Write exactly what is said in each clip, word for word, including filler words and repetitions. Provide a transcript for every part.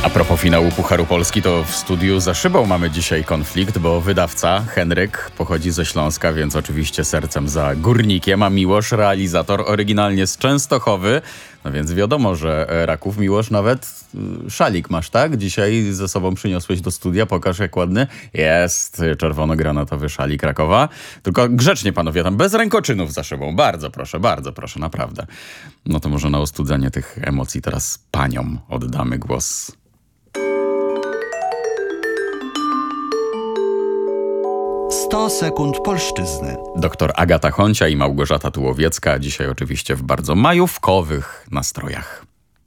A propos finału Pucharu Polski, to w studiu za szybą mamy dzisiaj konflikt, bo wydawca Henryk pochodzi ze Śląska, więc oczywiście sercem za Górnikiem, a Miłosz, realizator, oryginalnie z Częstochowy. No więc wiadomo, że Raków. Miłosz, nawet y, szalik masz, tak? Dzisiaj ze sobą przyniosłeś do studia, pokaż jak ładny. Jest czerwono-granatowy szalik Rakowa. Tylko grzecznie, panowie, tam bez rękoczynów za szybą. Bardzo proszę, bardzo proszę, naprawdę. No to może na ostudzenie tych emocji teraz paniom oddamy głos. sto sekund polszczyzny. Doktor Agata Honcia i Małgorzata Tułowiecka. Dzisiaj oczywiście w bardzo majówkowych nastrojach.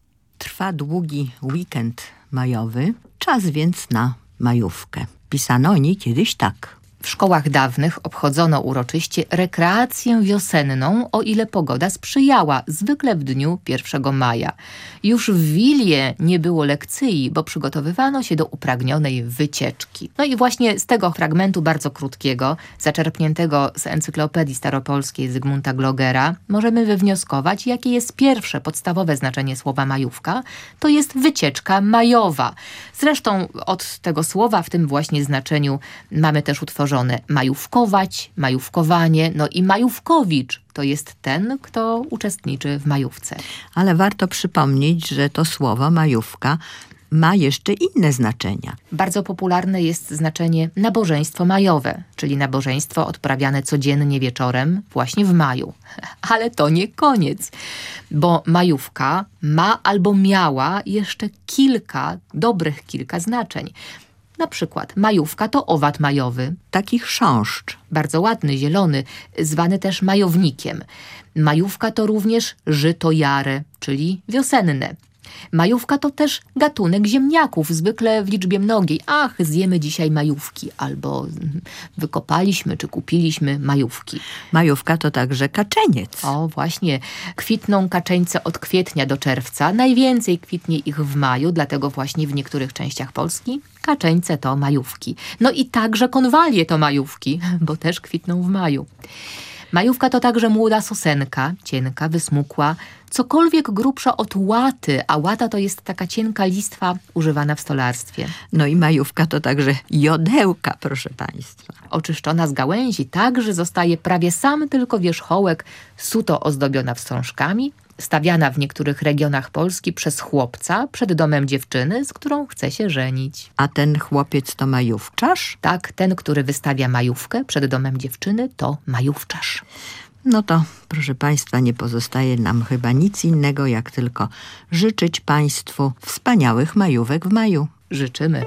Trwa długi weekend majowy, czas więc na majówkę. Pisano o niej kiedyś tak. W szkołach dawnych obchodzono uroczyście rekreację wiosenną, o ile pogoda sprzyjała, zwykle w dniu pierwszego maja. Już w Wilnie nie było lekcji, bo przygotowywano się do upragnionej wycieczki. No i właśnie z tego fragmentu bardzo krótkiego, zaczerpniętego z Encyklopedii Staropolskiej Zygmunta Glogera, możemy wywnioskować, jakie jest pierwsze podstawowe znaczenie słowa majówka. To jest wycieczka majowa. Zresztą od tego słowa w tym właśnie znaczeniu mamy też utworzone majówkować, majówkowanie, no i majówkowicz to jest ten, kto uczestniczy w majówce. Ale warto przypomnieć, że to słowo majówka ma jeszcze inne znaczenia. Bardzo popularne jest znaczenie nabożeństwo majowe, czyli nabożeństwo odprawiane codziennie wieczorem właśnie w maju. Ale to nie koniec, bo majówka ma albo miała jeszcze kilka, dobrych kilka znaczeń. Na przykład majówka to owad majowy. Taki chrząszcz. Bardzo ładny, zielony, zwany też majownikiem. Majówka to również żyto jare, czyli wiosenne. Majówka to też gatunek ziemniaków, zwykle w liczbie mnogiej. Ach, zjemy dzisiaj majówki, albo wykopaliśmy czy kupiliśmy majówki. Majówka to także kaczeniec. O, właśnie. Kwitną kaczeńce od kwietnia do czerwca. Najwięcej kwitnie ich w maju, dlatego właśnie w niektórych częściach Polski kaczeńce to majówki. No i także konwalie to majówki, bo też kwitną w maju. Majówka to także młoda sosenka, cienka, wysmukła, cokolwiek grubsza od łaty, a łata to jest taka cienka listwa używana w stolarstwie. No i majówka to także jodełka, proszę państwa. Oczyszczona z gałęzi także zostaje prawie sam tylko wierzchołek, suto ozdobiona wstążkami, stawiana w niektórych regionach Polski przez chłopca przed domem dziewczyny, z którą chce się żenić. A ten chłopiec to majówczarz? Tak, ten, który wystawia majówkę przed domem dziewczyny, to majówczarz. No to, proszę państwa, nie pozostaje nam chyba nic innego, jak tylko życzyć państwu wspaniałych majówek w maju. Życzymy.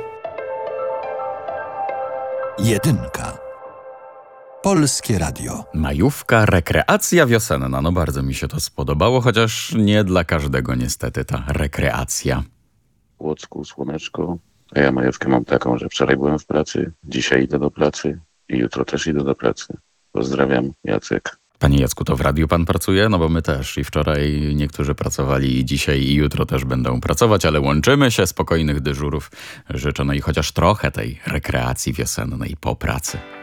Jedynka. Polskie Radio. Majówka, rekreacja wiosenna. No bardzo mi się to spodobało, chociaż nie dla każdego niestety ta rekreacja. W Łocku słoneczko, a ja majówkę mam taką, że wczoraj byłem w pracy, dzisiaj idę do pracy i jutro też idę do pracy. Pozdrawiam, Jacek. Panie Jacku, to w radiu pan pracuje? No bo my też i wczoraj niektórzy pracowali i dzisiaj i jutro też będą pracować, ale łączymy się, spokojnych dyżurów życzę, no i chociaż trochę tej rekreacji wiosennej po pracy.